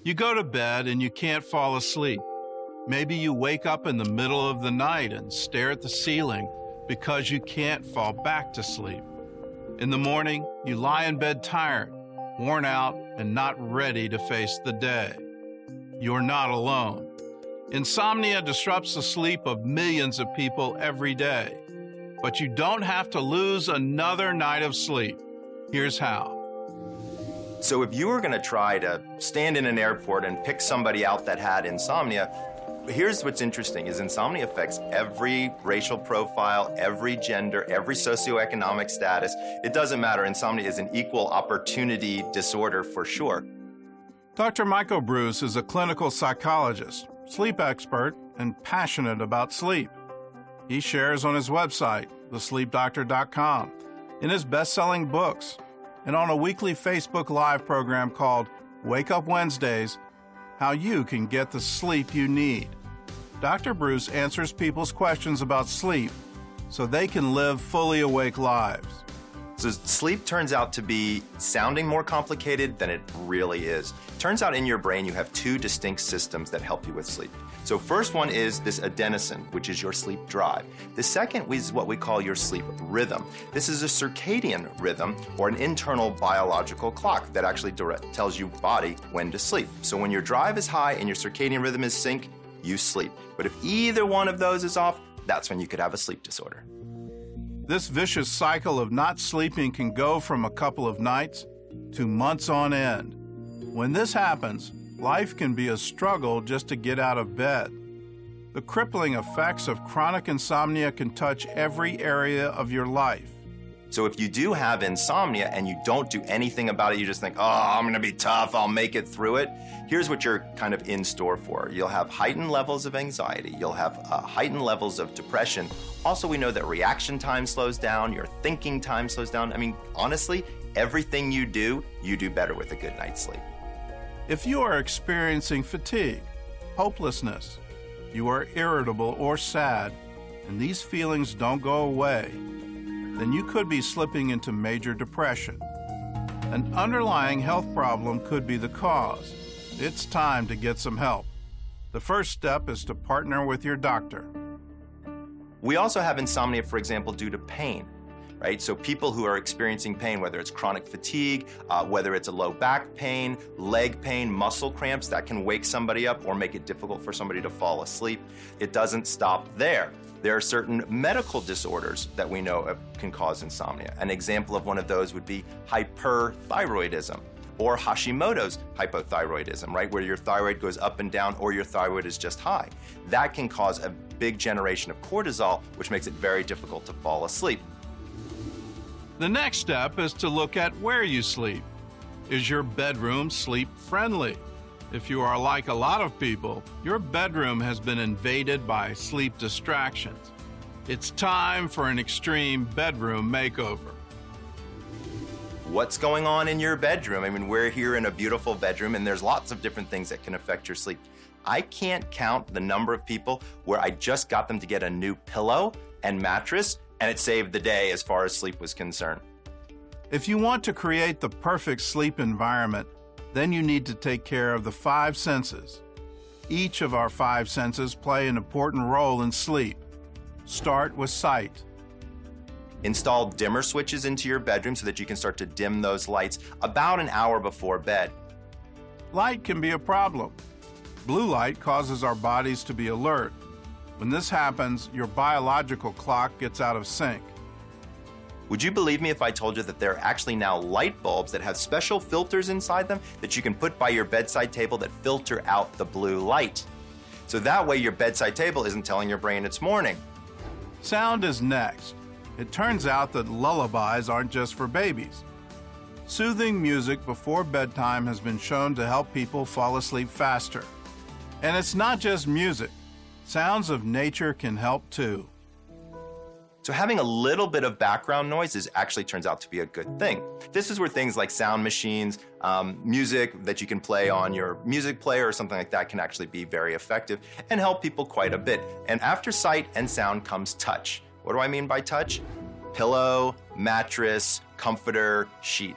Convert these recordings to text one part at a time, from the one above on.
You go to bed and you can't fall asleep. Maybe you wake up in the middle of the night and stare at the ceiling because you can't fall back to sleep. In the morning, you lie in bed tired, worn out, and not ready to face the day. You're not alone. Insomnia disrupts the sleep of millions of people every day. But you don't have to lose another night of sleep. Here's how. So if you were going to try to stand in an airport and pick somebody out that had insomnia, here's what's interesting is insomnia affects every racial profile, every gender, every socioeconomic status. It doesn't matter. Insomnia is an equal opportunity disorder for sure. Dr. Michael Breus is a clinical psychologist, sleep expert, and passionate about sleep. He shares on his website, thesleepdoctor.com, in his best-selling books, and on a weekly Facebook Live program called Wake Up Wednesdays, how you can get the sleep you need. Dr. Breus answers people's questions about sleep so they can live fully awake lives. So sleep turns out to be sounding more complicated than it really is. Turns out in your brain you have two distinct systems that help you with sleep. So first one is this adenosine, which is your sleep drive. The second is what we call your sleep rhythm. This is a circadian rhythm or an internal biological clock that actually tells your body when to sleep. So when your drive is high and your circadian rhythm is sync, you sleep. But if either one of those is off, that's when you could have a sleep disorder. This vicious cycle of not sleeping can go from a couple of nights to months on end. When this happens, life can be a struggle just to get out of bed. The crippling effects of chronic insomnia can touch every area of your life. So if you do have insomnia and you don't do anything about it, you just think, oh, I'm gonna be tough, I'll make it through it. Here's what you're kind of in store for. You'll have heightened levels of anxiety. You'll have heightened levels of depression. Also, we know that reaction time slows down, your thinking time slows down. I mean, honestly, everything you do better with a good night's sleep. If you are experiencing fatigue, hopelessness, you are irritable or sad, and these feelings don't go away, then you could be slipping into major depression. An underlying health problem could be the cause. It's time to get some help. The first step is to partner with your doctor. We also have insomnia, for example, due to pain, right? So people who are experiencing pain, whether it's chronic fatigue, whether it's a low back pain, leg pain, muscle cramps, that can wake somebody up or make it difficult for somebody to fall asleep. It doesn't stop there. There are certain medical disorders that we know can cause insomnia. An example of one of those would be hyperthyroidism or Hashimoto's hypothyroidism, right? Where your thyroid goes up and down or your thyroid is just high. That can cause a big generation of cortisol, which makes it very difficult to fall asleep. The next step is to look at where you sleep. Is your bedroom sleep-friendly? If you are like a lot of people, your bedroom has been invaded by sleep distractions. It's time for an extreme bedroom makeover. What's going on in your bedroom? I mean, we're here in a beautiful bedroom, and there's lots of different things that can affect your sleep. I can't count the number of people where I just got them to get a new pillow and mattress, and it saved the day as far as sleep was concerned. If you want to create the perfect sleep environment, then you need to take care of the 5 senses. Each of our 5 senses play an important role in sleep. Start with sight. Install dimmer switches into your bedroom so that you can start to dim those lights about an hour before bed. Light can be a problem. Blue light causes our bodies to be alert. When this happens, your biological clock gets out of sync. Would you believe me if I told you that there are actually now light bulbs that have special filters inside them that you can put by your bedside table that filter out the blue light? So that way your bedside table isn't telling your brain it's morning. Sound is next. It turns out that lullabies aren't just for babies. Soothing music before bedtime has been shown to help people fall asleep faster. And it's not just music. Sounds of nature can help too. So having a little bit of background noise actually turns out to be a good thing. This is where things like sound machines, music that you can play on your music player or something like that can actually be very effective and help people quite a bit. And after sight and sound comes touch. What do I mean by touch? Pillow, mattress, comforter, sheets.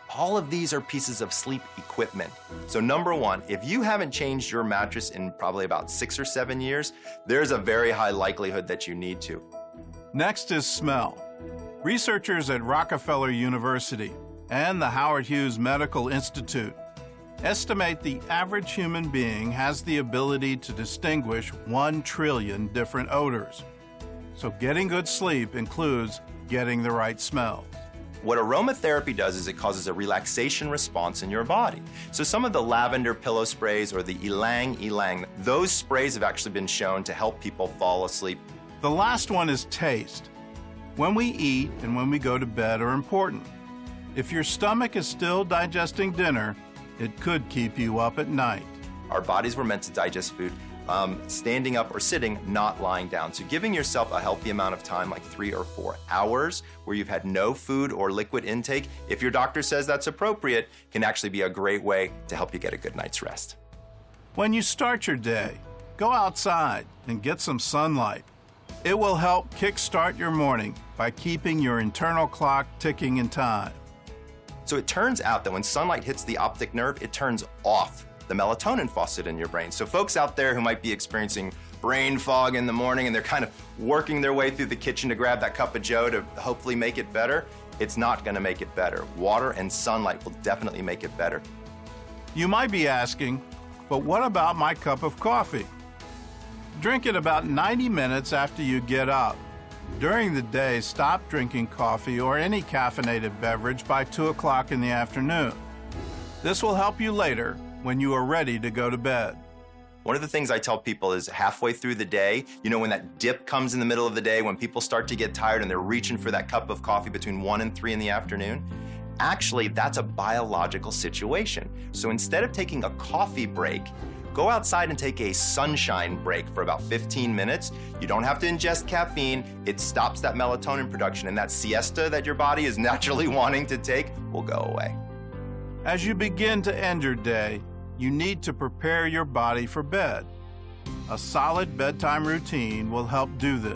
All of these are pieces of sleep equipment. So number one, if you haven't changed your mattress in probably about 6 or 7 years, there's a very high likelihood that you need to. Next is smell. Researchers at Rockefeller University and the Howard Hughes Medical Institute estimate the average human being has the ability to distinguish 1 trillion different odors. So getting good sleep includes getting the right smells. What aromatherapy does is it causes a relaxation response in your body. So some of the lavender pillow sprays or the ylang ylang, those sprays have actually been shown to help people fall asleep. The last one is taste. When we eat and when we go to bed are important. If your stomach is still digesting dinner, it could keep you up at night. Our bodies were meant to digest food standing up or sitting, not lying down. So giving yourself a healthy amount of time, like 3 or 4 hours, where you've had no food or liquid intake, if your doctor says that's appropriate, can actually be a great way to help you get a good night's rest. When you start your day, go outside and get some sunlight. It will help kickstart your morning by keeping your internal clock ticking in time. So it turns out that when sunlight hits the optic nerve, it turns off the melatonin faucet in your brain. So folks out there who might be experiencing brain fog in the morning and they're kind of working their way through the kitchen to grab that cup of joe to hopefully make it better, it's not going to make it better. Water and sunlight will definitely make it better. You might be asking, but what about my cup of coffee? Drink it about 90 minutes after you get up. During the day, stop drinking coffee or any caffeinated beverage by 2 o'clock in the afternoon. This will help you later when you are ready to go to bed. One of the things I tell people is halfway through the day, when that dip comes in the middle of the day, when people start to get tired and they're reaching for that cup of coffee between 1 and 3 in the afternoon, actually that's a biological situation. So instead of taking a coffee break, go outside and take a sunshine break for about 15 minutes. You don't have to ingest caffeine. It stops that melatonin production, and that siesta that your body is naturally wanting to take will go away. As you begin to end your day, you need to prepare your body for bed. A solid bedtime routine will help do this.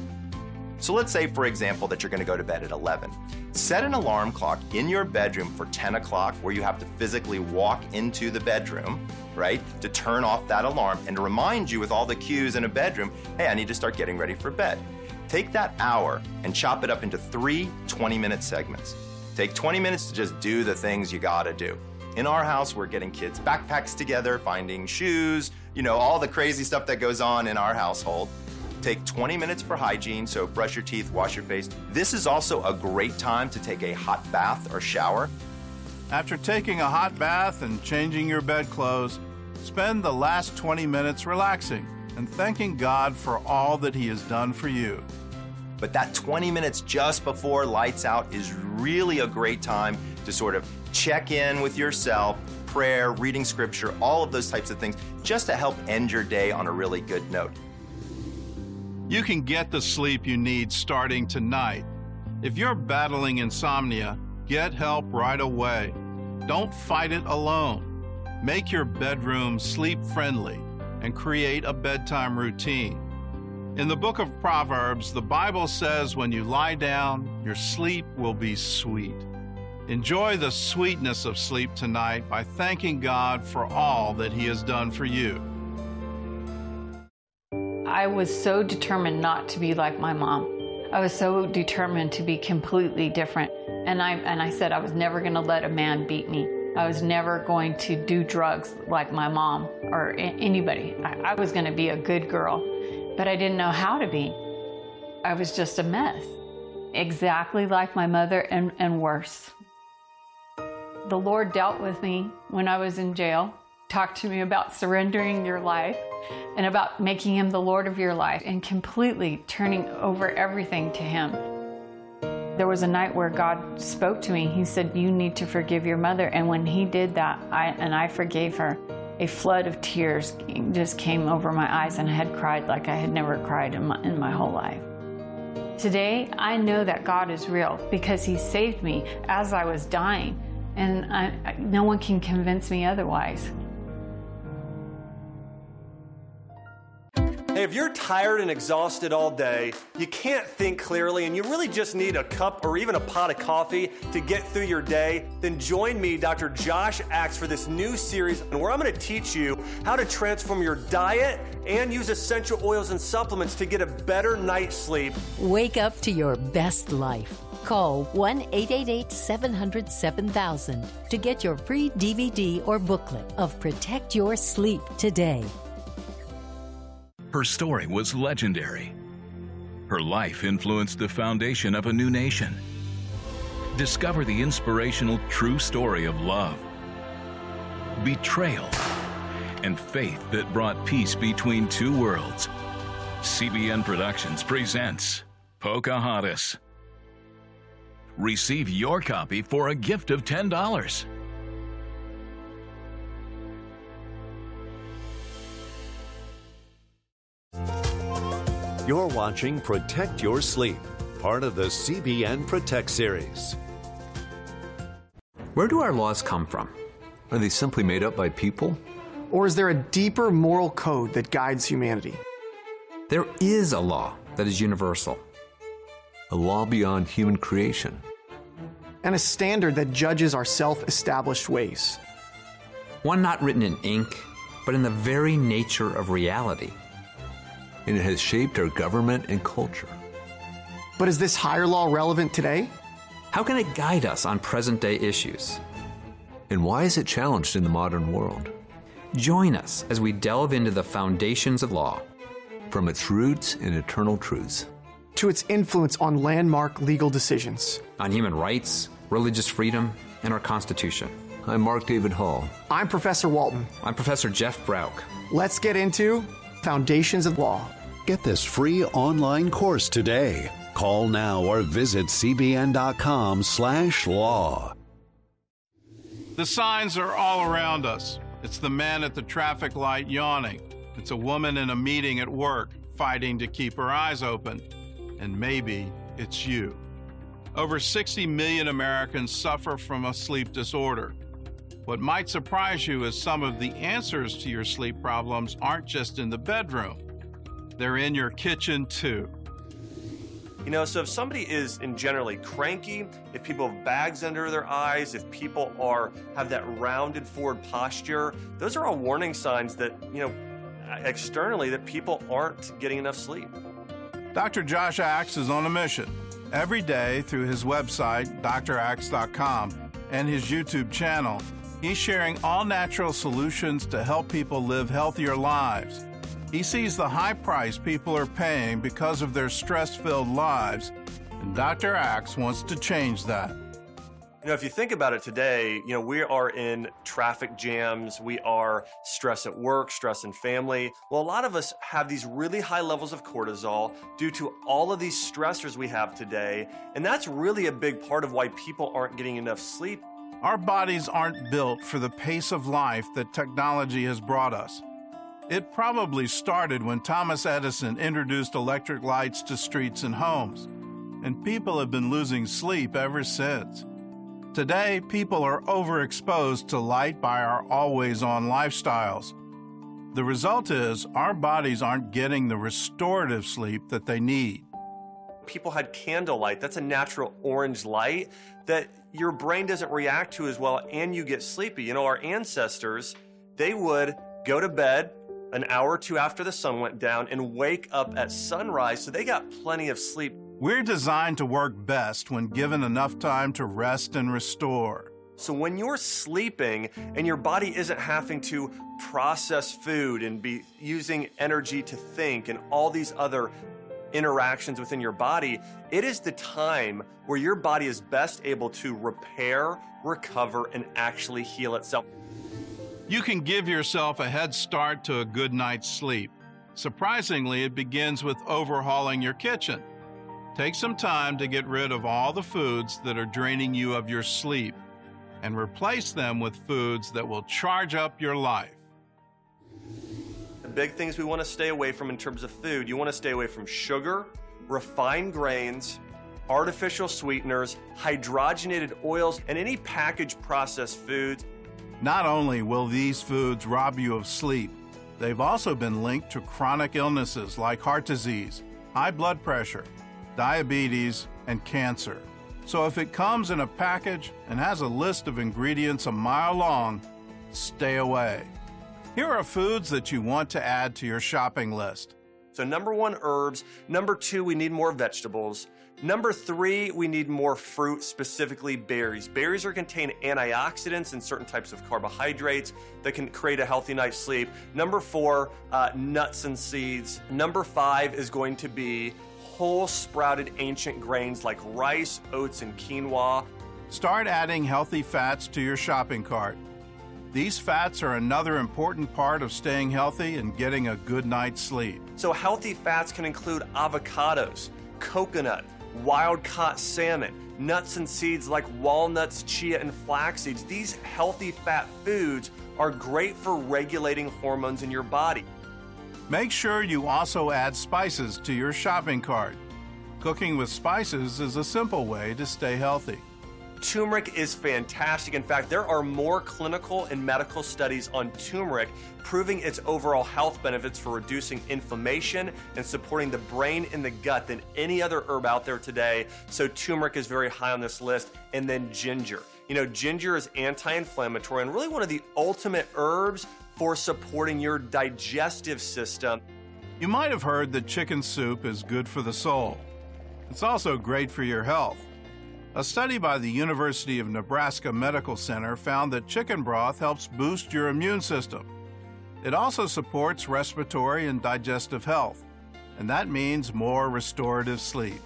So let's say, for example, that you're going to go to bed at 11. Set an alarm clock in your bedroom for 10 o'clock where you have to physically walk into the bedroom, right, to turn off that alarm and to remind you with all the cues in a bedroom, hey, I need to start getting ready for bed. Take that hour and chop it up into 3 20-minute segments. Take 20 minutes to just do the things you gotta do. In our house, we're getting kids' backpacks together, finding shoes, all the crazy stuff that goes on in our household. Take 20 minutes for hygiene, so brush your teeth, wash your face. This is also a great time to take a hot bath or shower. After taking a hot bath and changing your bedclothes, spend the last 20 minutes relaxing and thanking God for all that He has done for you. But that 20 minutes just before lights out is really a great time to sort of check in with yourself, prayer, reading scripture, all of those types of things, just to help end your day on a really good note. You can get the sleep you need starting tonight. If you're battling insomnia, get help right away. Don't fight it alone. Make your bedroom sleep-friendly and create a bedtime routine. In the book of Proverbs, the Bible says when you lie down, your sleep will be sweet. Enjoy the sweetness of sleep tonight by thanking God for all that He has done for you. I was so determined not to be like my mom. I was so determined to be completely different. And I said I was never going to let a man beat me. I was never going to do drugs like my mom or anybody. I was going to be a good girl, but I didn't know how to be. I was just a mess, exactly like my mother and worse. The Lord dealt with me when I was in jail, talked to me about surrendering your life and about making Him the Lord of your life and completely turning over everything to Him. There was a night where God spoke to me. He said, you need to forgive your mother. And when He did that, I forgave her, a flood of tears just came over my eyes, and I had cried like I had never cried in my whole life. Today, I know that God is real because He saved me as I was dying, and no one can convince me otherwise. Hey, if you're tired and exhausted all day, you can't think clearly, and you really just need a cup or even a pot of coffee to get through your day, then join me, Dr. Josh Axe, for this new series where I'm going to teach you how to transform your diet and use essential oils and supplements to get a better night's sleep. Wake up to your best life. Call 1-888-700-7000 to get your free DVD or booklet of Protect Your Sleep today. Her story was legendary. Her life influenced the foundation of a new nation. Discover the inspirational true story of love, betrayal, and faith that brought peace between two worlds. CBN Productions presents Pocahontas. Receive your copy for a gift of $10. You're watching Protect Your Sleep, part of the CBN Protect series. Where do our laws come from? Are they simply made up by people? Or is there a deeper moral code that guides humanity? There is a law that is universal. A law beyond human creation. And a standard that judges our self-established ways. One not written in ink, but in the very nature of reality. And it has shaped our government and culture. But is this higher law relevant today? How can it guide us on present-day issues? And why is it challenged in the modern world? Join us as we delve into the foundations of law. From its roots and eternal truths. To its influence on landmark legal decisions. On human rights, religious freedom, and our Constitution. I'm Mark David Hall. I'm Professor Walton. I'm Professor Jeff Brauk. Let's get into Foundations of Law. Get this free online course today. Call now or visit cbn.com/law. The signs are all around us. It's the man at the traffic light yawning. It's a woman in a meeting at work fighting to keep her eyes open. And maybe it's you. Over 60 million Americans suffer from a sleep disorder. What might surprise you is some of the answers to your sleep problems aren't just in the bedroom. They're in your kitchen, too. You know, so if somebody is generally cranky, if people have bags under their eyes, if people have that rounded forward posture, those are all warning signs that, externally, that people aren't getting enough sleep. Dr. Josh Axe is on a mission. Every day through his website, draxe.com, and his YouTube channel, he's sharing all-natural solutions to help people live healthier lives. He sees the high price people are paying because of their stress-filled lives, and Dr. Axe wants to change that. If you think about it today, we are in traffic jams, we are stress at work, stress in family. Well, a lot of us have these really high levels of cortisol due to all of these stressors we have today, and that's really a big part of why people aren't getting enough sleep. Our bodies aren't built for the pace of life that technology has brought us. It probably started when Thomas Edison introduced electric lights to streets and homes, and people have been losing sleep ever since. Today, people are overexposed to light by our always-on lifestyles. The result is our bodies aren't getting the restorative sleep that they need. People had candlelight. That's a natural orange light that your brain doesn't react to as well, and you get sleepy. Our ancestors, they would go to bed an hour or two after the sun went down and wake up at sunrise, so they got plenty of sleep. We're designed to work best when given enough time to rest and restore. So when you're sleeping and your body isn't having to process food and be using energy to think and all these other interactions within your body, it is the time where your body is best able to repair, recover, and actually heal itself. You can give yourself a head start to a good night's sleep. Surprisingly, it begins with overhauling your kitchen. Take some time to get rid of all the foods that are draining you of your sleep and replace them with foods that will charge up your life. The big things we want to stay away from in terms of food, you want to stay away from sugar, refined grains, artificial sweeteners, hydrogenated oils, and any packaged processed foods. Not only will these foods rob you of sleep, They've also been linked to chronic illnesses like heart disease, high blood pressure, diabetes, and cancer. So if it comes in a package and has a list of ingredients a mile long, stay away. Here are foods that you want to add to your shopping list. So number 1, herbs. Number 2, we need more vegetables. Number 3, we need more fruit, specifically berries. Berries contain antioxidants and certain types of carbohydrates that can create a healthy night's sleep. Number 4, nuts and seeds. Number 5 is going to be whole sprouted ancient grains like rice, oats, and quinoa. Start adding healthy fats to your shopping cart. These fats are another important part of staying healthy and getting a good night's sleep. So healthy fats can include avocados, coconut, wild-caught salmon, nuts and seeds like walnuts, chia, and flax seeds. These healthy fat foods are great for regulating hormones in your body. Make sure you also add spices to your shopping cart. Cooking with spices is a simple way to stay healthy. Turmeric is fantastic. In fact, there are more clinical and medical studies on turmeric proving its overall health benefits for reducing inflammation and supporting the brain and the gut than any other herb out there today. So turmeric is very high on this list. And then ginger. You know, ginger is anti-inflammatory and really one of the ultimate herbs for supporting your digestive system. You might have heard that chicken soup is good for the soul. It's also great for your health. A study by the University of Nebraska Medical Center found that chicken broth helps boost your immune system. It also supports respiratory and digestive health, and that means more restorative sleep.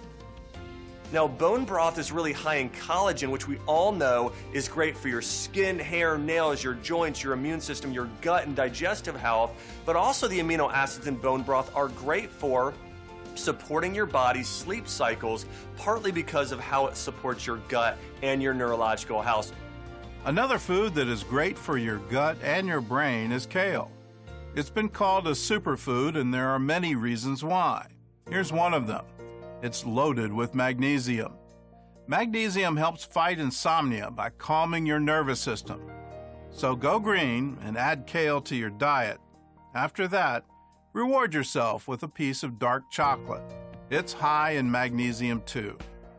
Now, bone broth is really high in collagen, which we all know is great for your skin, hair, nails, your joints, your immune system, your gut, and digestive health. But also the amino acids in bone broth are great for supporting your body's sleep cycles, partly because of how it supports your gut and your neurological health. Another food that is great for your gut and your brain is kale. It's been called a superfood, and there are many reasons why. Here's one of them. It's loaded with magnesium. Magnesium helps fight insomnia by calming your nervous system. So go green and add kale to your diet. After that, reward yourself with a piece of dark chocolate. It's high in magnesium too.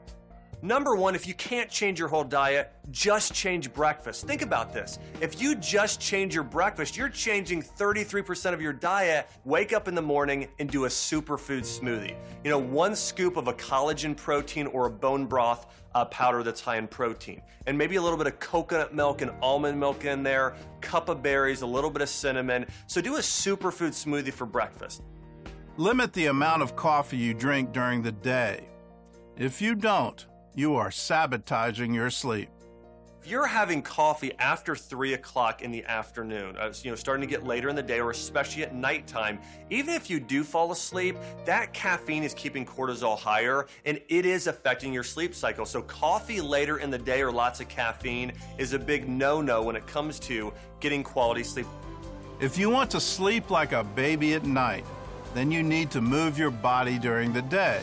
Number 1, if you can't change your whole diet, just change breakfast. Think about this. If you just change your breakfast, you're changing 33% of your diet. Wake up in the morning and do a superfood smoothie. You know, 1 scoop of a collagen protein or a bone broth powder that's high in protein. And maybe a little bit of coconut milk and almond milk in there, cup of berries, a little bit of cinnamon. So do a superfood smoothie for breakfast. Limit the amount of coffee you drink during the day. If you don't, you are sabotaging your sleep. If you're having coffee after 3 o'clock in the afternoon, starting to get later in the day or especially at nighttime, even if you do fall asleep, that caffeine is keeping cortisol higher and it is affecting your sleep cycle. So coffee later in the day or lots of caffeine is a big no-no when it comes to getting quality sleep. If you want to sleep like a baby at night, then you need to move your body during the day.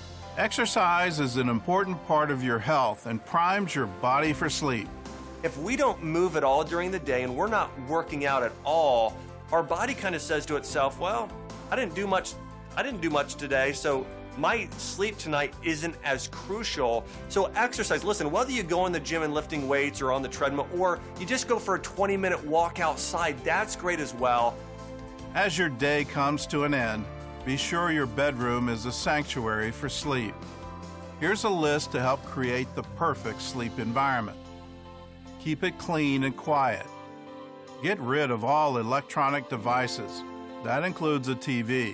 Exercise is an important part of your health and primes your body for sleep. If we don't move at all during the day and we're not working out at all, our body kind of says to itself, well, I didn't do much today, so my sleep tonight isn't as crucial. So exercise, listen, whether you go in the gym and lifting weights or on the treadmill, or you just go for a 20-minute walk outside, that's great as well. As your day comes to an end, be sure your bedroom is a sanctuary for sleep. Here's a list to help create the perfect sleep environment. Keep it clean and quiet. Get rid of all electronic devices. That includes a TV.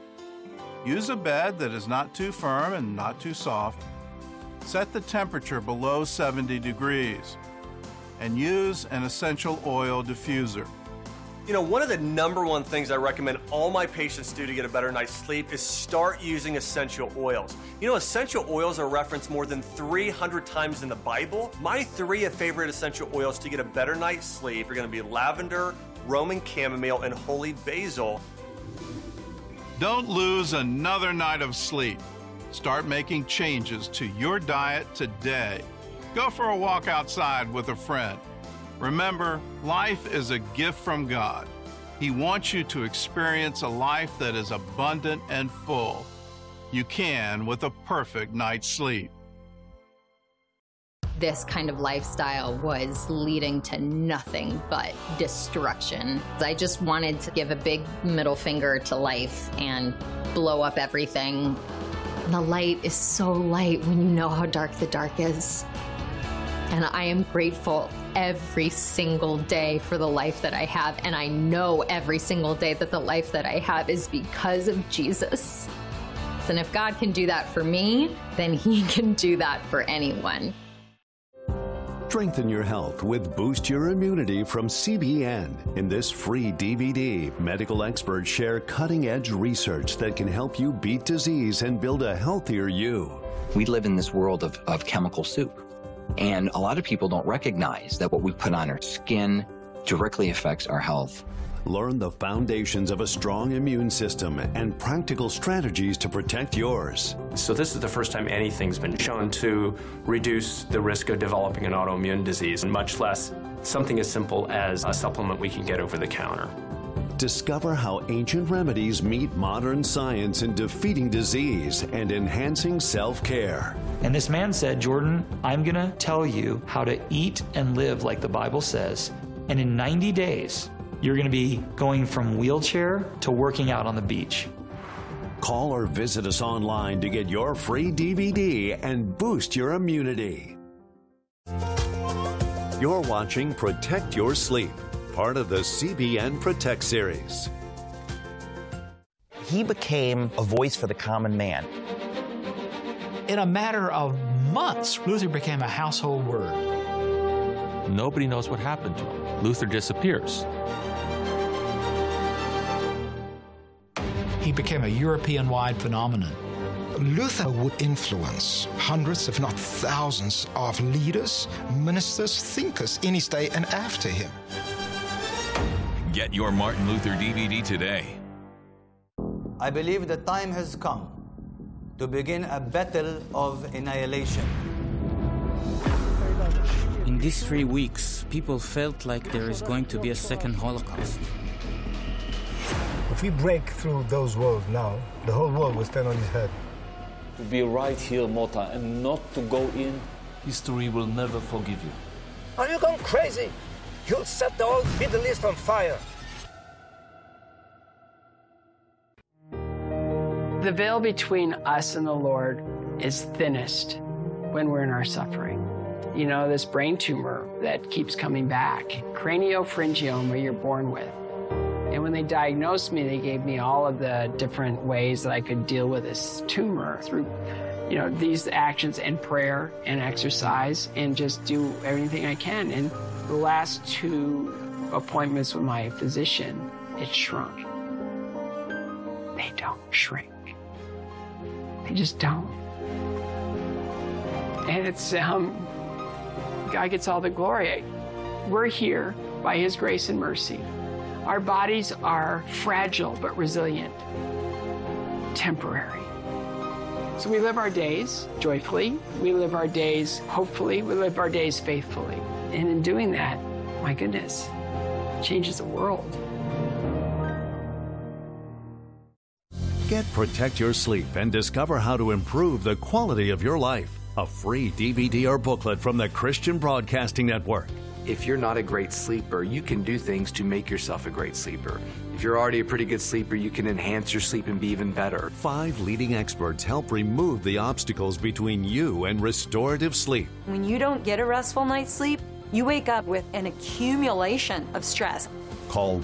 Use a bed that is not too firm and not too soft. Set the temperature below 70 degrees. And use an essential oil diffuser. You know, one of the number 1 things I recommend all my patients do to get a better night's sleep is start using essential oils. You know, essential oils are referenced more than 300 times in the Bible. My 3 favorite essential oils to get a better night's sleep are going to be lavender, Roman chamomile, and holy basil. Don't lose another night of sleep. Start making changes to your diet today. Go for a walk outside with a friend. Remember, life is a gift from God. He wants you to experience a life that is abundant and full. You can with a perfect night's sleep. This kind of lifestyle was leading to nothing but destruction. I just wanted to give a big middle finger to life and blow up everything. The light is so light when you know how dark the dark is. And I am grateful every single day for the life that I have. And I know every single day that the life that I have is because of Jesus. And if God can do that for me, then He can do that for anyone. Strengthen your health with Boost Your Immunity from CBN. In this free DVD, medical experts share cutting-edge research that can help you beat disease and build a healthier you. We live in this world of chemical soup, and a lot of people don't recognize that what we put on our skin directly affects our health. Learn the foundations of a strong immune system and practical strategies to protect yours. So this is the first time anything's been shown to reduce the risk of developing an autoimmune disease, much less something as simple as a supplement we can get over the counter. Discover how ancient remedies meet modern science in defeating disease and enhancing self-care. And this man said, Jordan, I'm going to tell you how to eat and live like the Bible says. And in 90 days, you're going to be going from wheelchair to working out on the beach. Call or visit us online to get your free DVD and boost your immunity. You're watching Protect Your Sleep, part of the CBN Protect series. He became a voice for the common man. In a matter of months, Luther became a household word. Nobody knows what happened to him. Luther disappears. He became a European-wide phenomenon. Luther would influence hundreds, if not thousands, of leaders, ministers, thinkers in his day and after him. Get your Martin Luther DVD today. I believe the time has come to begin a battle of annihilation. In these 3 weeks, people felt like there is going to be a second Holocaust. If we break through those walls now, the whole world will stand on its head. To be right here, Mota, and not to go in, history will never forgive you. Are you going crazy? You'll set the whole Middle East on fire. The veil between us and the Lord is thinnest when we're in our suffering. You know, this brain tumor that keeps coming back, craniopharyngioma you're born with. And when they diagnosed me, they gave me all of the different ways that I could deal with this tumor through, you know, these actions and prayer and exercise and just do everything I can. And the last 2 appointments with my physician, it shrunk. They don't shrink. They just don't. And it's, God gets all the glory. We're here by His grace and mercy. Our bodies are fragile but resilient, temporary. So we live our days joyfully, we live our days hopefully, we live our days faithfully. And in doing that, my goodness, it changes the world. Get Protect Your Sleep and discover how to improve the quality of your life. A free DVD or booklet from the Christian Broadcasting Network. If you're not a great sleeper, you can do things to make yourself a great sleeper. If you're already a pretty good sleeper, you can enhance your sleep and be even better. 5 leading experts help remove the obstacles between you and restorative sleep. When you don't get a restful night's sleep, you wake up with an accumulation of stress. Call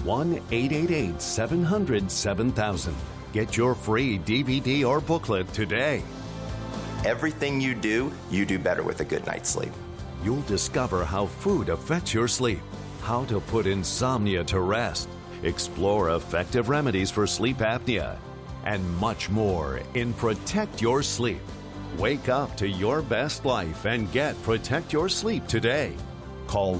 1-888-700-7000. Get your free DVD or booklet today. Everything you do better with a good night's sleep. You'll discover how food affects your sleep, how to put insomnia to rest, explore effective remedies for sleep apnea, and much more in Protect Your Sleep. Wake up to your best life and get Protect Your Sleep today. Call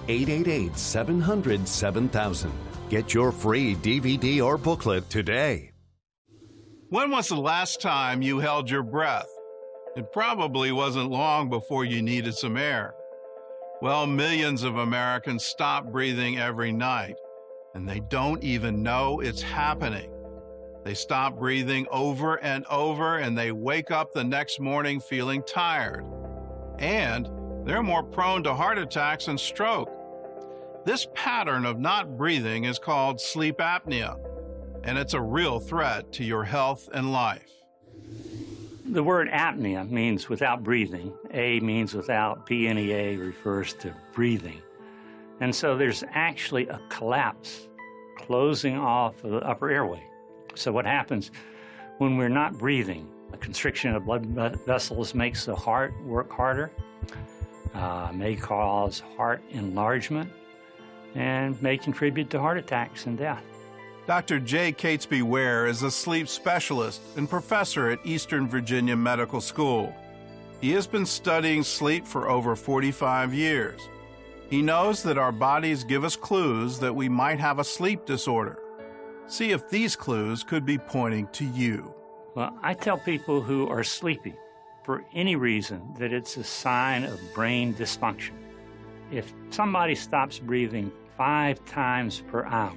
1-888-700-7000. Get your free DVD or booklet today. When was the last time you held your breath? It probably wasn't long before you needed some air. Well, millions of Americans stop breathing every night. and they don't even know it's happening. They stop breathing over and over, and they wake up the next morning feeling tired. And they're more prone to heart attacks and stroke. This pattern of not breathing is called sleep apnea, and it's a real threat to your health and life. The word apnea means without breathing. A means without. P-N-E-A refers to breathing. And so there's actually a collapse, closing off of the upper airway. So what happens when we're not breathing? A constriction of blood vessels makes the heart work harder, may cause heart enlargement, and may contribute to heart attacks and death. Dr. J. Catesby Ware is a sleep specialist and professor at Eastern Virginia Medical School. He has been studying sleep for over 45 years. He knows that our bodies give us clues that we might have a sleep disorder. See if these clues could be pointing to you. Well, I tell people who are sleepy for any reason that it's a sign of brain dysfunction. If somebody stops breathing 5 times per hour,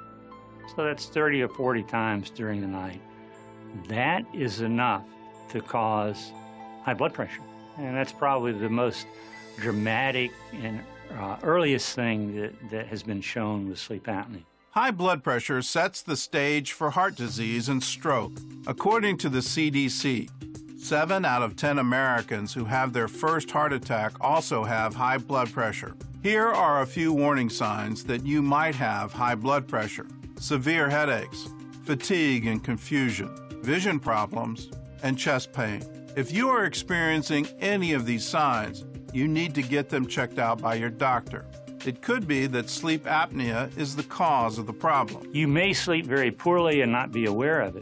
so that's 30 or 40 times during the night, that is enough to cause high blood pressure. And that's probably the most dramatic and earliest thing that has been shown with sleep apnea. High blood pressure sets the stage for heart disease and stroke. According to the CDC, 7 out of 10 Americans who have their first heart attack also have high blood pressure. Here are a few warning signs that you might have high blood pressure: severe headaches, fatigue and confusion, vision problems, and chest pain. If you are experiencing any of these signs, you need to get them checked out by your doctor. It could be that sleep apnea is the cause of the problem. You may sleep very poorly and not be aware of it.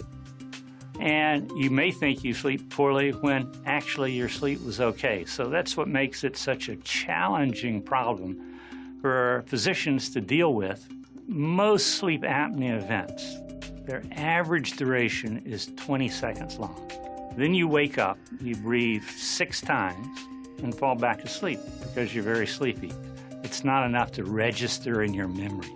And you may think you sleep poorly when actually your sleep was okay. So that's what makes it such a challenging problem for physicians to deal with. Most sleep apnea events, their average duration is 20 seconds long. Then you wake up, you breathe 6 times, and fall back to sleep because you're very sleepy. It's not enough to register in your memory.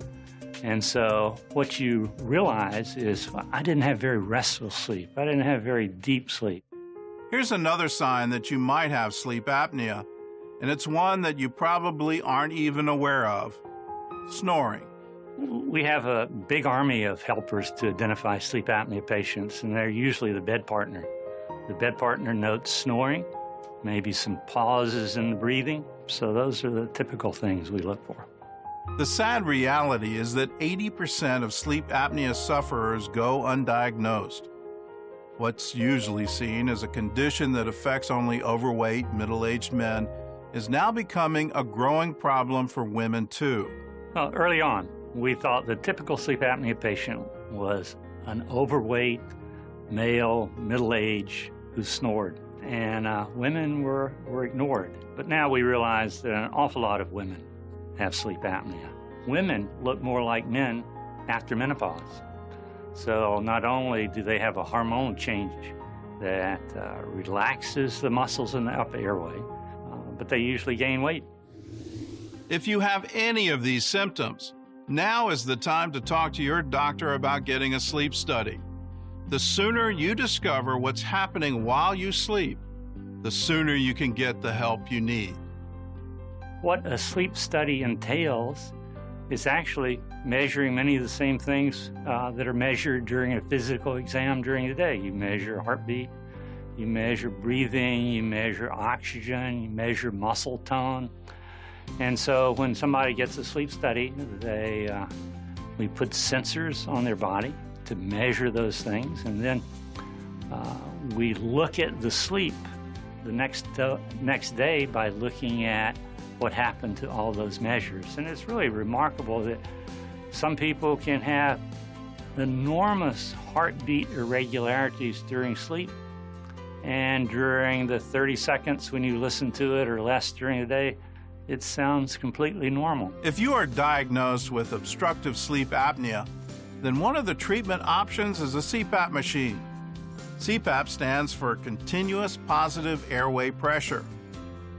And so what you realize is, well, I didn't have very restful sleep. I didn't have very deep sleep. Here's another sign that you might have sleep apnea, and it's one that you probably aren't even aware of: snoring. We have a big army of helpers to identify sleep apnea patients, and they're usually the bed partner. The bed partner notes snoring, maybe some pauses in the breathing. So those are the typical things we look for. The sad reality is that 80% of sleep apnea sufferers go undiagnosed. What's usually seen as a condition that affects only overweight, middle-aged men is now becoming a growing problem for women too. Well, early on, we thought the typical sleep apnea patient was an overweight, male, middle-aged who snored. And women were ignored. But now we realize that an awful lot of women have sleep apnea. Women look more like men after menopause. So not only do they have a hormone change that relaxes the muscles in the upper airway, but they usually gain weight. If you have any of these symptoms, now is the time to talk to your doctor about getting a sleep study. The sooner you discover what's happening while you sleep, the sooner you can get the help you need. What a sleep study entails is actually measuring many of the same things that are measured during a physical exam during the day. You measure heartbeat, you measure breathing, you measure oxygen, you measure muscle tone. And so when somebody gets a sleep study, we put sensors on their body to measure those things, and then we look at the sleep the next day by looking at what happened to all those measures. And it's really remarkable that some people can have enormous heartbeat irregularities during sleep, and during the 30 seconds when you listen to it or less during the day, it sounds completely normal. If you are diagnosed with obstructive sleep apnea, then one of the treatment options is a CPAP machine. CPAP stands for Continuous Positive Airway Pressure.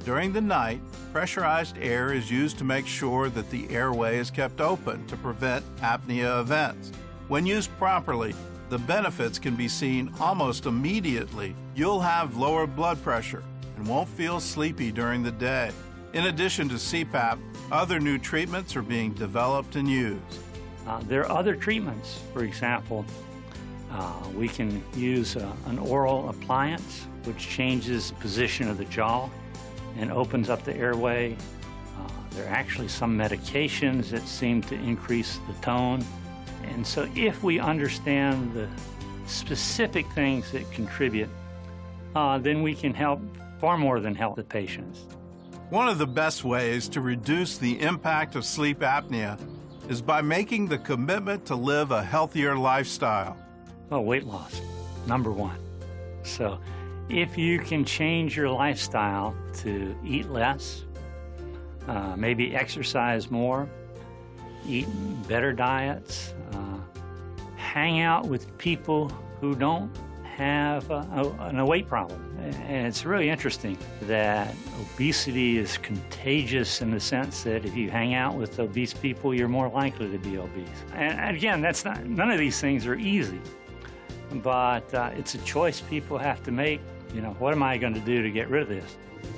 During the night, pressurized air is used to make sure that the airway is kept open to prevent apnea events. When used properly, the benefits can be seen almost immediately. You'll have lower blood pressure and won't feel sleepy during the day. In addition to CPAP, other new treatments are being developed and used. There are other treatments. For example, we can use an oral appliance, which changes the position of the jaw and opens up the airway. There are actually some medications that seem to increase the tone. And so if we understand the specific things that contribute, then we can help far more than help the patients. One of the best ways to reduce the impact of sleep apnea is by making the commitment to live a healthier lifestyle. Well, weight loss, number one. So if you can change your lifestyle to eat less, maybe exercise more, eat better diets, hang out with people who don't have a weight problem. And it's really interesting that obesity is contagious in the sense that if you hang out with obese people, you're more likely to be obese. And again, none of these things are easy, but it's a choice people have to make. You know, what am I going to do to get rid of this?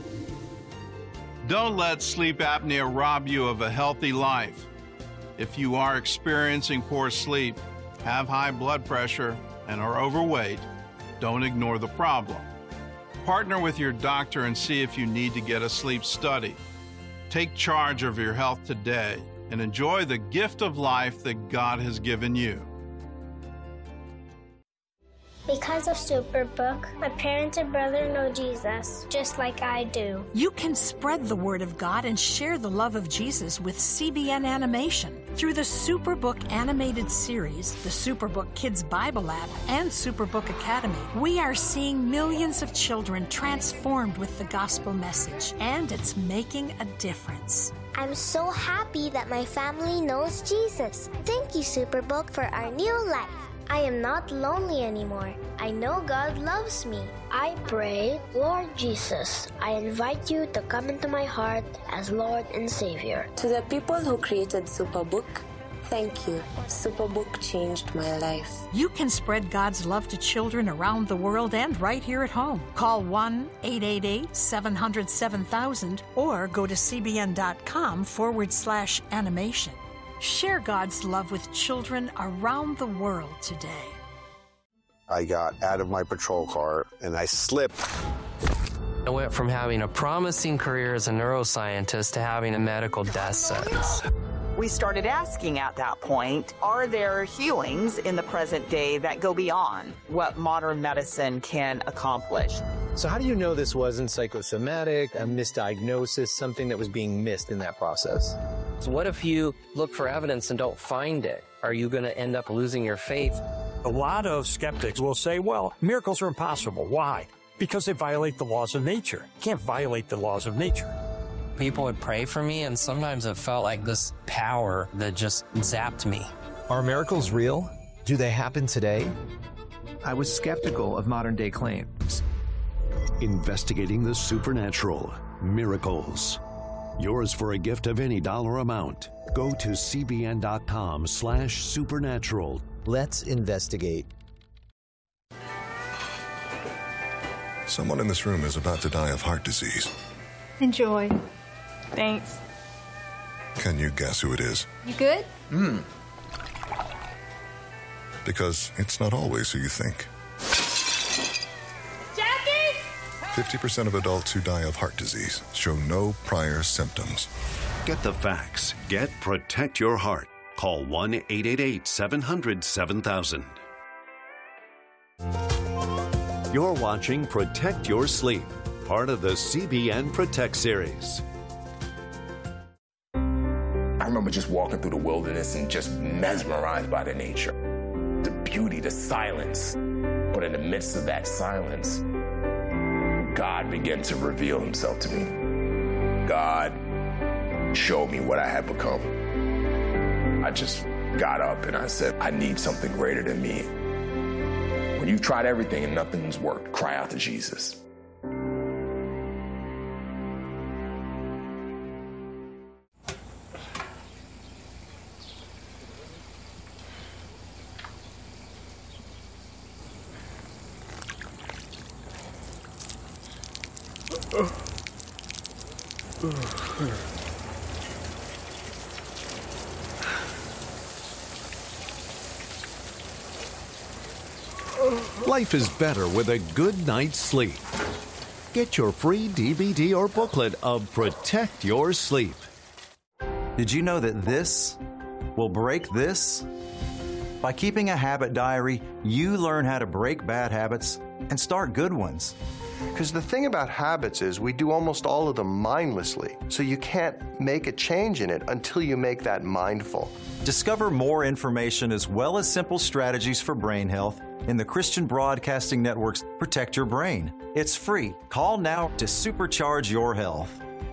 Don't let sleep apnea rob you of a healthy life. If you are experiencing poor sleep, have high blood pressure, and are overweight, don't ignore the problem. Partner with your doctor and see if you need to get a sleep study. Take charge of your health today and enjoy the gift of life that God has given you. Because of Superbook, my parents and brother know Jesus, just like I do. You can spread the word of God and share the love of Jesus with CBN Animation. Through the Superbook animated series, the Superbook Kids Bible app, and Superbook Academy, we are seeing millions of children transformed with the gospel message, and it's making a difference. I'm so happy that my family knows Jesus. Thank you, Superbook, for our new life. I am not lonely anymore. I know God loves me. I pray, Lord Jesus, I invite you to come into my heart as Lord and Savior. To the people who created Superbook, thank you. Superbook changed my life. You can spread God's love to children around the world and right here at home. Call 1-888-700-7000 or go to cbn.com/animation. Share God's love with children around the world today. I got out of my patrol car and I slipped. I went from having a promising career as a neuroscientist to having a medical death sentence. We started asking at that point, are there healings in the present day that go beyond what modern medicine can accomplish? So how do you know this wasn't psychosomatic, a misdiagnosis, something that was being missed in that process? So what if you look for evidence and don't find it? Are you going to end up losing your faith? A lot of skeptics will say, well, miracles are impossible. Why? Because they violate the laws of nature. You can't violate the laws of nature. People would pray for me, and sometimes it felt like this power that just zapped me. Are miracles real? Do they happen today? I was skeptical of modern-day claims. Investigating the supernatural. Miracles. Yours for a gift of any dollar amount. Go to cbn.com/supernatural. Let's investigate. Someone in this room is about to die of heart disease. Enjoy. Thanks. Can you guess who it is? You good? Because it's not always who you think. Jackie! 50% of adults who die of heart disease show no prior symptoms. Get the facts. Get Protect Your Heart. Call 1-888-700-7000. You're watching Protect Your Sleep, part of the CBN Protect series. I remember just walking through the wilderness and just mesmerized by the nature, the beauty, the silence. But in the midst of that silence, God began to reveal himself to me. God showed me what I had become. I just got up and I said, I need something greater than me. When you've tried everything and nothing's worked, cry out to Jesus. Life is better with a good night's sleep. Get your free DVD or booklet of Protect Your Sleep. Did you know that this will break this? By keeping a habit diary, you learn how to break bad habits and start good ones. Because the thing about habits is we do almost all of them mindlessly, so you can't make a change in it until you make that mindful. Discover more information as well as simple strategies for brain health in the Christian Broadcasting Network's Protect Your Brain. It's free. Call now to supercharge your health.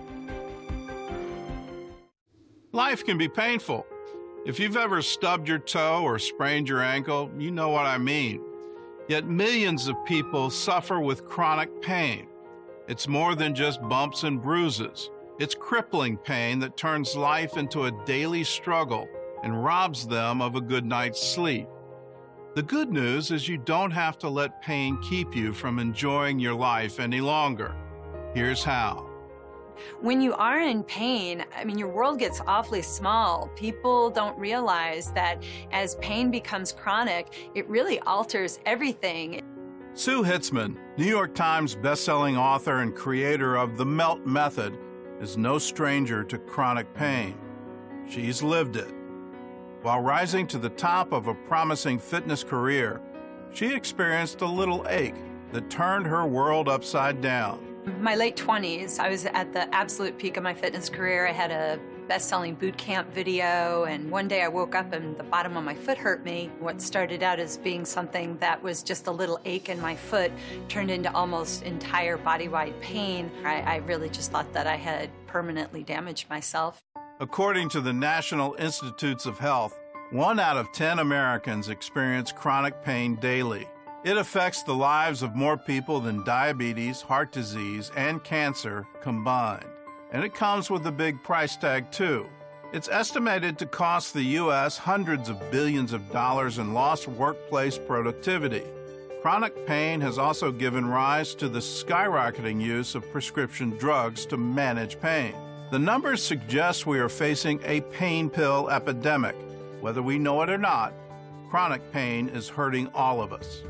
Life can be painful. If you've ever stubbed your toe or sprained your ankle, you know what I mean. Yet millions of people suffer with chronic pain. It's more than just bumps and bruises. It's crippling pain that turns life into a daily struggle and robs them of a good night's sleep. The good news is you don't have to let pain keep you from enjoying your life any longer. Here's how. When you are in pain, your world gets awfully small. People don't realize that as pain becomes chronic, it really alters everything. Sue Hitzman, New York Times bestselling author and creator of The Melt Method, is no stranger to chronic pain. She's lived it. While rising to the top of a promising fitness career, she experienced a little ache that turned her world upside down. My late 20s, I was at the absolute peak of my fitness career. I had a best-selling boot camp video, and one day I woke up and the bottom of my foot hurt me. What started out as being something that was just a little ache in my foot turned into almost entire body-wide pain. I really just thought that I had permanently damaged myself. According to the National Institutes of Health, 1 out of 10 Americans experience chronic pain daily. It affects the lives of more people than diabetes, heart disease, and cancer combined. And it comes with a big price tag, too. It's estimated to cost the U.S. hundreds of billions of dollars in lost workplace productivity. Chronic pain has also given rise to the skyrocketing use of prescription drugs to manage pain. The numbers suggest we are facing a pain pill epidemic. Whether we know it or not, chronic pain is hurting all of us.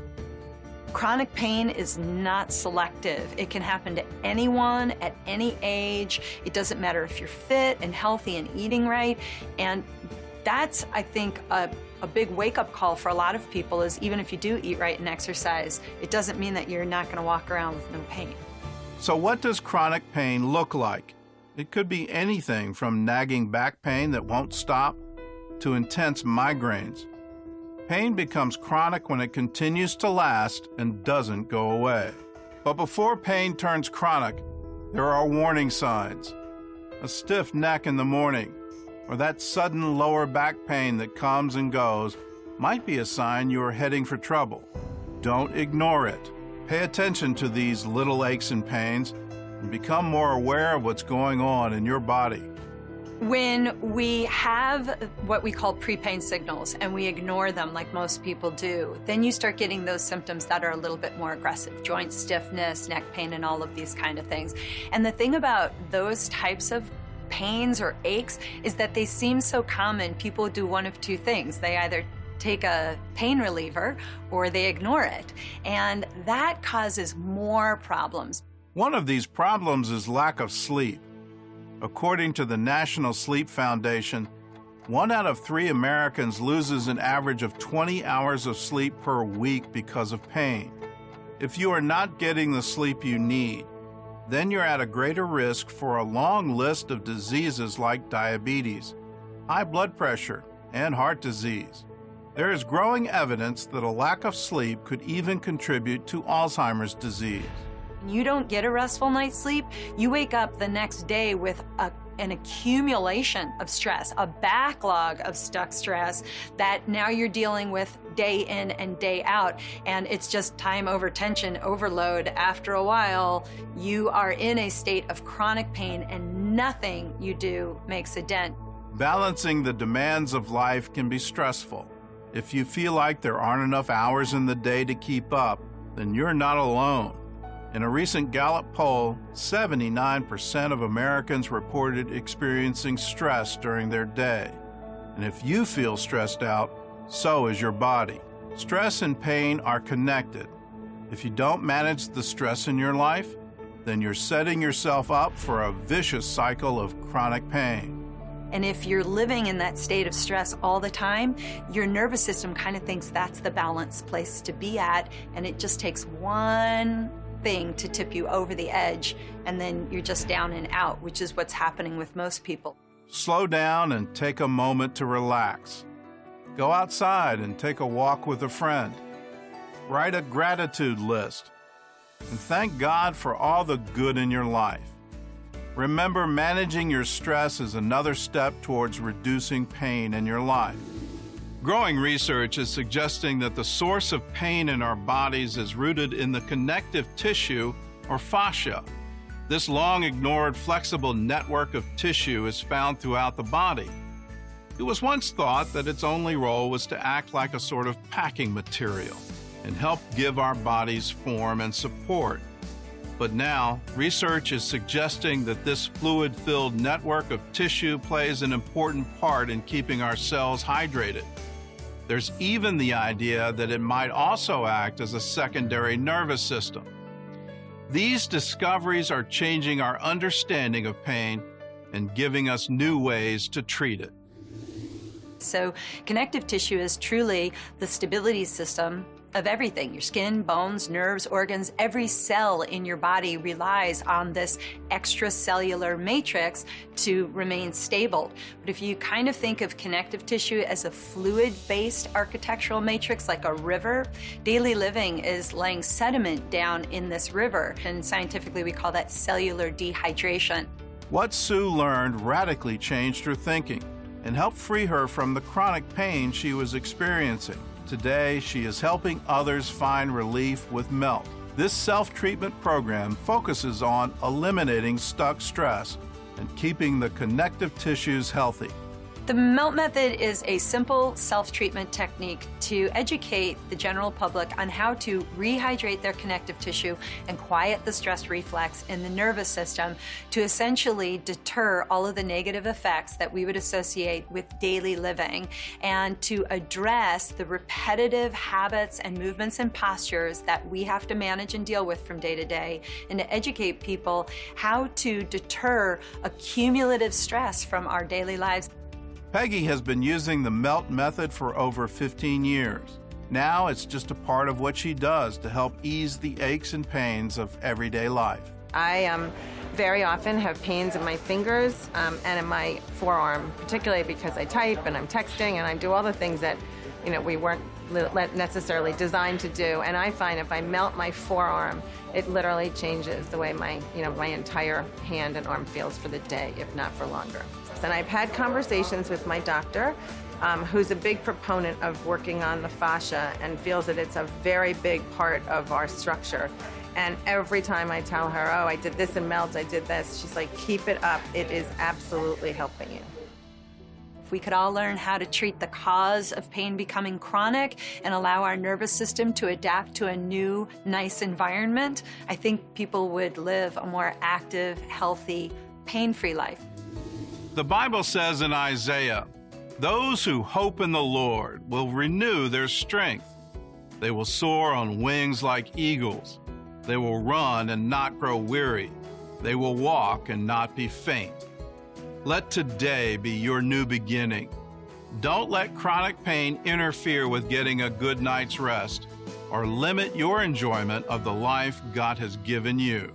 Chronic pain is not selective. It can happen to anyone at any age. It doesn't matter if you're fit and healthy and eating right. And that's, I think, a big wake-up call for a lot of people is even if you do eat right and exercise, it doesn't mean that you're not going to walk around with no pain. So what does chronic pain look like? It could be anything from nagging back pain that won't stop to intense migraines. Pain becomes chronic when it continues to last and doesn't go away. But before pain turns chronic, there are warning signs. A stiff neck in the morning, or that sudden lower back pain that comes and goes, might be a sign you are heading for trouble. Don't ignore it. Pay attention to these little aches and pains and become more aware of what's going on in your body. When we have what we call pre-pain signals and we ignore them like most people do, then you start getting those symptoms that are a little bit more aggressive, joint stiffness, neck pain, and all of these kind of things. And the thing about those types of pains or aches is that they seem so common. People do one of two things. They either take a pain reliever or they ignore it. And that causes more problems. One of these problems is lack of sleep. According to the National Sleep Foundation, 1 out of 3 Americans loses an average of 20 hours of sleep per week because of pain. If you are not getting the sleep you need, then you're at a greater risk for a long list of diseases like diabetes, high blood pressure, and heart disease. There is growing evidence that a lack of sleep could even contribute to Alzheimer's disease. You don't get a restful night's sleep, you wake up the next day with an accumulation of stress, a backlog of stuck stress that now you're dealing with day in and day out. And it's just time over tension overload. After a while, you are in a state of chronic pain and nothing you do makes a dent. Balancing the demands of life can be stressful. If you feel like there aren't enough hours in the day to keep up, then you're not alone. In a recent Gallup poll, 79% of Americans reported experiencing stress during their day. And if you feel stressed out, so is your body. Stress and pain are connected. If you don't manage the stress in your life, then you're setting yourself up for a vicious cycle of chronic pain. And if you're living in that state of stress all the time, your nervous system kind of thinks that's the balanced place to be at, and it just takes one thing to tip you over the edge, and then you're just down and out, which is what's happening with most people. Slow down and take a moment to relax. Go outside and take a walk with a friend. Write a gratitude list. And thank God for all the good in your life. Remember, managing your stress is another step towards reducing pain in your life. Growing research is suggesting that the source of pain in our bodies is rooted in the connective tissue, or fascia. This long-ignored, flexible network of tissue is found throughout the body. It was once thought that its only role was to act like a sort of packing material and help give our bodies form and support. But now, research is suggesting that this fluid-filled network of tissue plays an important part in keeping our cells hydrated. There's even the idea that it might also act as a secondary nervous system. These discoveries are changing our understanding of pain and giving us new ways to treat it. So connective tissue is truly the stability system of everything. Your skin, bones, nerves, organs, every cell in your body relies on this extracellular matrix to remain stable. But if you kind of think of connective tissue as a fluid-based architectural matrix, like a river, daily living is laying sediment down in this river, and scientifically we call that cellular dehydration. What Sue learned radically changed her thinking and helped free her from the chronic pain she was experiencing. Today, she is helping others find relief with MELT. This self-treatment program focuses on eliminating stuck stress and keeping the connective tissues healthy. The MELT method is a simple self-treatment technique to educate the general public on how to rehydrate their connective tissue and quiet the stress reflex in the nervous system to essentially deter all of the negative effects that we would associate with daily living, and to address the repetitive habits and movements and postures that we have to manage and deal with from day to day, and to educate people how to deter accumulative stress from our daily lives. Peggy has been using the MELT method for over 15 years. Now it's just a part of what she does to help ease the aches and pains of everyday life. I very often have pains in my fingers and in my forearm, particularly because I type and I'm texting and I do all the things that, we weren't necessarily designed to do. And I find if I melt my forearm, it literally changes the way my entire hand and arm feels for the day, if not for longer. And I've had conversations with my doctor, who's a big proponent of working on the fascia and feels that it's a very big part of our structure. And every time I tell her, oh, I did this in MELT, I did this, she's like, keep it up. It is absolutely helping you. If we could all learn how to treat the cause of pain becoming chronic and allow our nervous system to adapt to a new, nice environment, I think people would live a more active, healthy, pain-free life. The Bible says in Isaiah, "Those who hope in the Lord will renew their strength. They will soar on wings like eagles. They will run and not grow weary. They will walk and not be faint." Let today be your new beginning. Don't let chronic pain interfere with getting a good night's rest or limit your enjoyment of the life God has given you.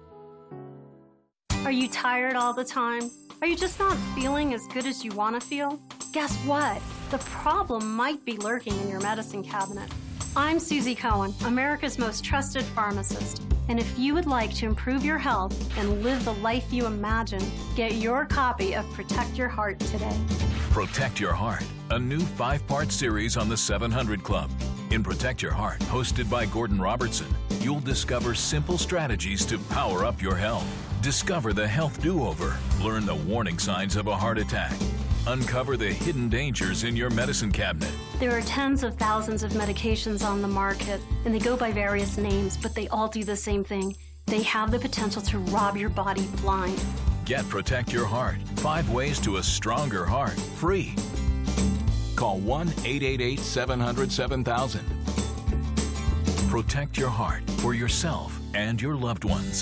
Are you tired all the time? Are you just not feeling as good as you want to feel? Guess what? The problem might be lurking in your medicine cabinet. I'm Susie Cohen, America's most trusted pharmacist. And if you would like to improve your health and live the life you imagine, get your copy of Protect Your Heart today. Protect Your Heart, a new 5-part series on the 700 Club. In Protect Your Heart, hosted by Gordon Robertson, you'll discover simple strategies to power up your health. Discover the health do-over. Learn the warning signs of a heart attack. Uncover the hidden dangers in your medicine cabinet. There are tens of thousands of medications on the market, and they go by various names, but they all do the same thing. They have the potential to rob your body blind. Get Protect Your Heart. 5 ways to a stronger heart. Free. Call 1-888-700-7000. Protect your heart for yourself and your loved ones.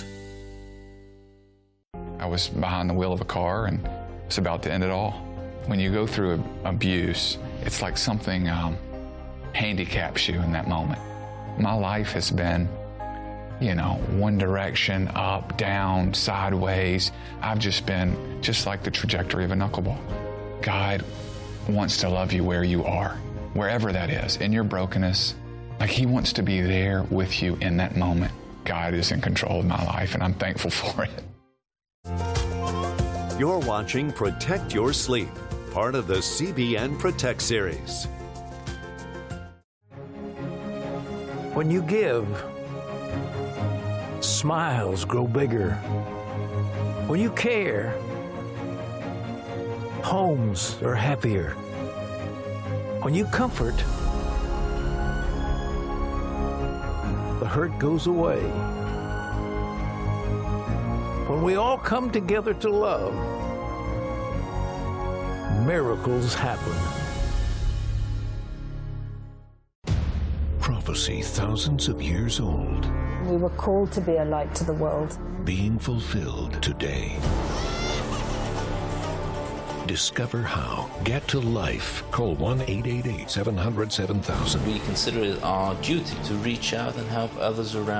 I was behind the wheel of a car and was about to end it all. When you go through abuse, it's like something handicaps you in that moment. My life has been, one direction, up, down, sideways. I've just been just like the trajectory of a knuckleball. God wants to love you where you are, wherever that is, in your brokenness. Like He wants to be there with you in that moment. God is in control of my life, and I'm thankful for it. You're watching Protect Your Sleep, part of the CBN Protect series. When you give, smiles grow bigger. When you care, homes are happier. When you comfort, the hurt goes away. When we all come together to love, miracles happen. Prophecy thousands of years old. We were called to be a light to the world. Being fulfilled today. Discover how. Get to life. Call 1-888-700-7000. We consider it our duty to reach out and help others around.